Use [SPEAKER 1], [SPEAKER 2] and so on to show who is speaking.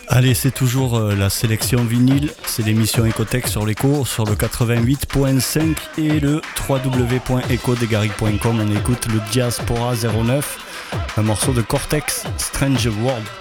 [SPEAKER 1] Allez, c'est toujours la sélection vinyle, c'est l'émission Ecotech sur l'Echo, sur le 88.5 et le www.ecodegaric.com. On écoute le Diaspora 09, un morceau de Cortex, Strange World.